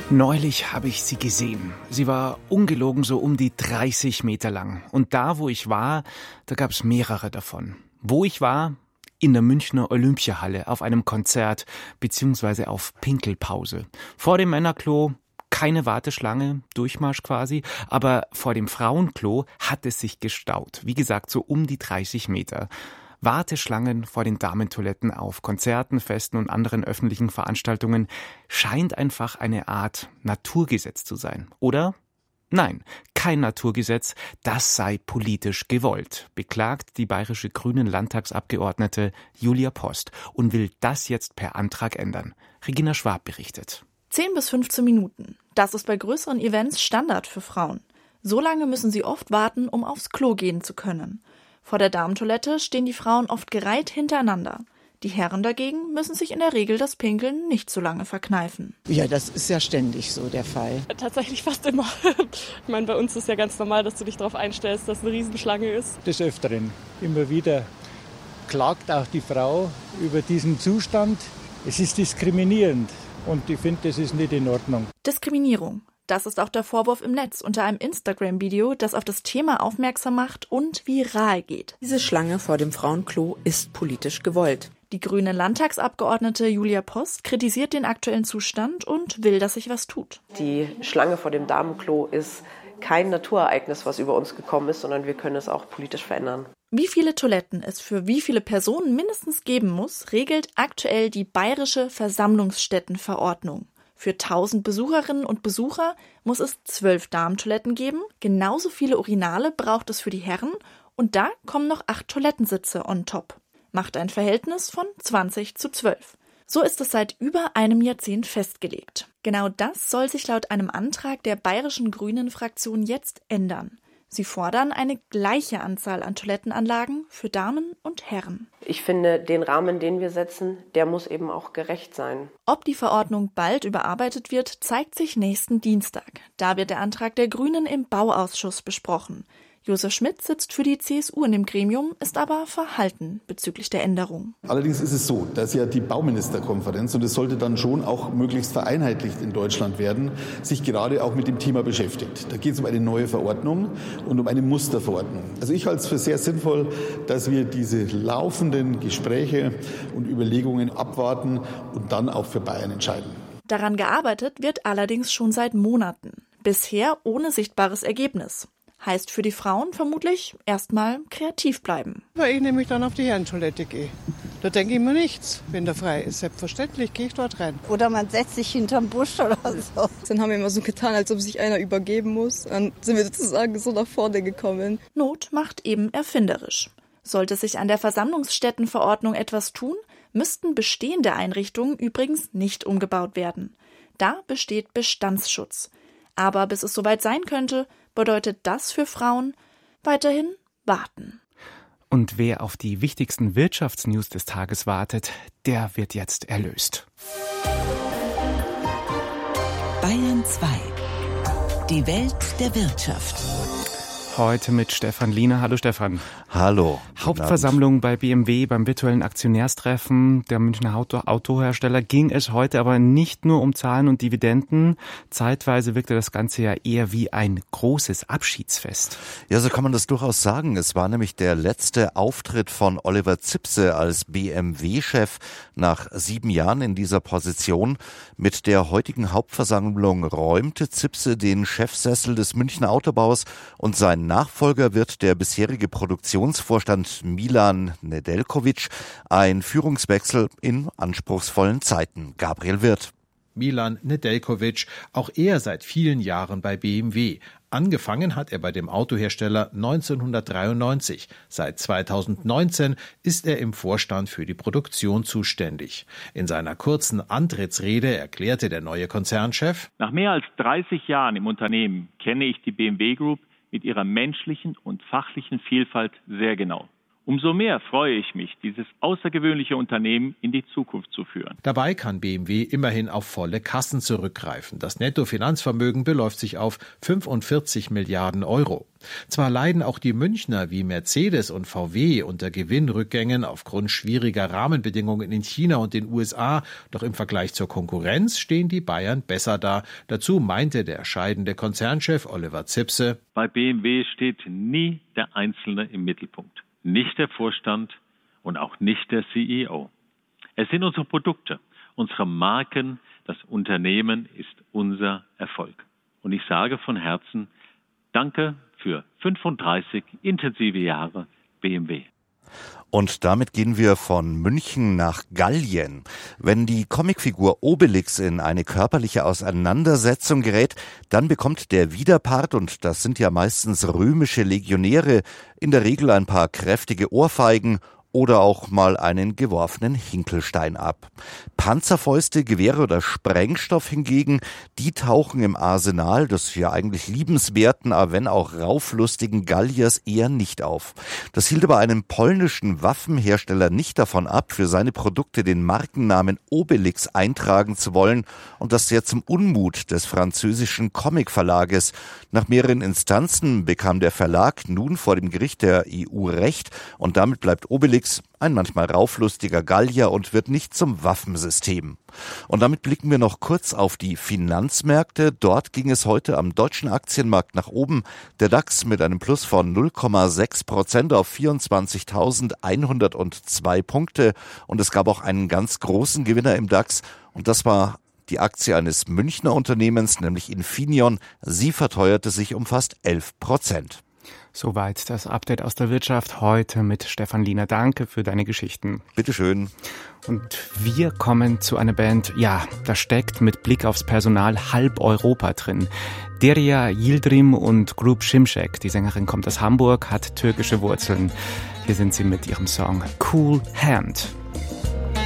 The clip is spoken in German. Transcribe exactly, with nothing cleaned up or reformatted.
Neulich habe ich sie gesehen. Sie war ungelogen so um die dreißig Meter lang. Und da, wo ich war, da gab es mehrere davon. Wo ich war? In der Münchner Olympiahalle auf einem Konzert beziehungsweise auf Pinkelpause. Vor dem Männerklo keine Warteschlange, Durchmarsch quasi, aber vor dem Frauenklo hat es sich gestaut. Wie gesagt, so um die dreißig Meter. Warteschlangen vor den Damentoiletten auf Konzerten, Festen und anderen öffentlichen Veranstaltungen scheint einfach eine Art Naturgesetz zu sein. Oder? Nein, kein Naturgesetz, das sei politisch gewollt, beklagt die bayerische Grünen Landtagsabgeordnete Julia Post und will das jetzt per Antrag ändern. Regina Schwab berichtet. zehn bis fünfzehn Minuten. Das ist bei größeren Events Standard für Frauen. So lange müssen sie oft warten, um aufs Klo gehen zu können. Vor der Damentoilette stehen die Frauen oft gereiht hintereinander. Die Herren dagegen müssen sich in der Regel das Pinkeln nicht so lange verkneifen. Ja, das ist ja ständig so der Fall. Tatsächlich fast immer. Ich meine, bei uns ist ja ganz normal, dass du dich darauf einstellst, dass eine Riesenschlange ist. Des Öfteren. Immer wieder klagt auch die Frau über diesen Zustand. Es ist diskriminierend und ich finde, das ist nicht in Ordnung. Diskriminierung. Das ist auch der Vorwurf im Netz unter einem Instagram-Video, das auf das Thema aufmerksam macht und viral geht. Diese Schlange vor dem Frauenklo ist politisch gewollt. Die grüne Landtagsabgeordnete Julia Post kritisiert den aktuellen Zustand und will, dass sich was tut. Die Schlange vor dem Damenklo ist kein Naturereignis, was über uns gekommen ist, sondern wir können es auch politisch verändern. Wie viele Toiletten es für wie viele Personen mindestens geben muss, regelt aktuell die bayerische Versammlungsstättenverordnung. Für tausend Besucherinnen und Besucher muss es zwölf Damentoiletten geben, genauso viele Urinale braucht es für die Herren und da kommen noch acht Toilettensitze on top. Macht ein Verhältnis von zwanzig zu zwölf. So ist es seit über einem Jahrzehnt festgelegt. Genau das soll sich laut einem Antrag der bayerischen Grünen-Fraktion jetzt ändern. Sie fordern eine gleiche Anzahl an Toilettenanlagen für Damen und Herren. Ich finde, den Rahmen, den wir setzen, der muss eben auch gerecht sein. Ob die Verordnung bald überarbeitet wird, zeigt sich nächsten Dienstag. Da wird der Antrag der Grünen im Bauausschuss besprochen. Josef Schmidt sitzt für die C S U in dem Gremium, ist aber verhalten bezüglich der Änderung. Allerdings ist es so, dass ja die Bauministerkonferenz, und es sollte dann schon auch möglichst vereinheitlicht in Deutschland werden, sich gerade auch mit dem Thema beschäftigt. Da geht es um eine neue Verordnung und um eine Musterverordnung. Also ich halte es für sehr sinnvoll, dass wir diese laufenden Gespräche und Überlegungen abwarten und dann auch für Bayern entscheiden. Daran gearbeitet wird allerdings schon seit Monaten. Bisher ohne sichtbares Ergebnis. Heißt für die Frauen vermutlich erstmal kreativ bleiben. Weil ich nämlich dann auf die Herrentoilette gehe. Da denke ich mir nichts, wenn der frei ist. Selbstverständlich gehe ich dort rein. Oder man setzt sich hinterm Busch oder so. Dann haben wir immer so getan, als ob sich einer übergeben muss. Dann sind wir sozusagen so nach vorne gekommen. Not macht eben erfinderisch. Sollte sich an der Versammlungsstättenverordnung etwas tun, müssten bestehende Einrichtungen übrigens nicht umgebaut werden. Da besteht Bestandsschutz. Aber bis es soweit sein könnte, bedeutet das für Frauen weiterhin warten. Und wer auf die wichtigsten Wirtschaftsnews des Tages wartet, der wird jetzt erlöst. Bayern zwei. Die Welt der Wirtschaft. Heute mit Stefan Liener. Hallo Stefan. Hallo. Hauptversammlung bei B M W beim virtuellen Aktionärstreffen der Münchner Auto- Autohersteller ging es heute aber nicht nur um Zahlen und Dividenden. Zeitweise wirkte das Ganze ja eher wie ein großes Abschiedsfest. Ja, so kann man das durchaus sagen. Es war nämlich der letzte Auftritt von Oliver Zipse als B M W-Chef nach sieben Jahren in dieser Position. Mit der heutigen Hauptversammlung räumte Zipse den Chefsessel des Münchner Autobaus und sein Nachfolger wird der bisherige Produktionsvorstand Milan Nedeljković, ein Führungswechsel in anspruchsvollen Zeiten. Gabriel Wirth. Milan Nedeljković, auch er seit vielen Jahren bei B M W. Angefangen hat er bei dem Autohersteller neunzehnhundertdreiundneunzig. Seit zweitausendneunzehn ist er im Vorstand für die Produktion zuständig. In seiner kurzen Antrittsrede erklärte der neue Konzernchef: Nach mehr als dreißig Jahren im Unternehmen kenne ich die B M W Group mit ihrer menschlichen und fachlichen Vielfalt sehr genau. Umso mehr freue ich mich, dieses außergewöhnliche Unternehmen in die Zukunft zu führen. Dabei kann B M W immerhin auf volle Kassen zurückgreifen. Das Nettofinanzvermögen beläuft sich auf fünfundvierzig Milliarden Euro. Zwar leiden auch die Münchner wie Mercedes und V W unter Gewinnrückgängen aufgrund schwieriger Rahmenbedingungen in China und den U S A, doch im Vergleich zur Konkurrenz stehen die Bayern besser da. Dazu meinte der scheidende Konzernchef Oliver Zipse: Bei B M W steht nie der Einzelne im Mittelpunkt. Nicht der Vorstand und auch nicht der C E O. Es sind unsere Produkte, unsere Marken, das Unternehmen ist unser Erfolg. Und ich sage von Herzen, danke für fünfunddreißig intensive Jahre B M W. Und damit gehen wir von München nach Gallien. Wenn die Comicfigur Obelix in eine körperliche Auseinandersetzung gerät, dann bekommt der Widerpart, und das sind ja meistens römische Legionäre, in der Regel ein paar kräftige Ohrfeigen oder auch mal einen geworfenen Hinkelstein ab. Panzerfäuste, Gewehre oder Sprengstoff hingegen, die tauchen im Arsenal des ja eigentlich liebenswerten, aber wenn auch rauflustigen Galliers eher nicht auf. Das hielt aber einen polnischen Waffenhersteller nicht davon ab, für seine Produkte den Markennamen Obelix eintragen zu wollen, und das sehr zum Unmut des französischen Comicverlages. Nach mehreren Instanzen bekam der Verlag nun vor dem Gericht der E U Recht, und damit bleibt Obelix ein manchmal rauflustiger Gallier und wird nicht zum Waffensystem. Und damit blicken wir noch kurz auf die Finanzmärkte. Dort ging es heute am deutschen Aktienmarkt nach oben. Der DAX mit einem Plus von null Komma sechs Prozent auf vierundzwanzigtausendeinhundertzwei Punkte. Und es gab auch einen ganz großen Gewinner im DAX. Und das war die Aktie eines Münchner Unternehmens, nämlich Infineon. Sie verteuerte sich um fast elf Prozent. Soweit das Update aus der Wirtschaft heute mit Stefan Liener. Danke für deine Geschichten. Bitteschön. Und wir kommen zu einer Band, ja, da steckt mit Blick aufs Personal halb Europa drin. Derya Yildirim und Group Şimşek. Die Sängerin kommt aus Hamburg, hat türkische Wurzeln. Hier sind sie mit ihrem Song Cool Hand.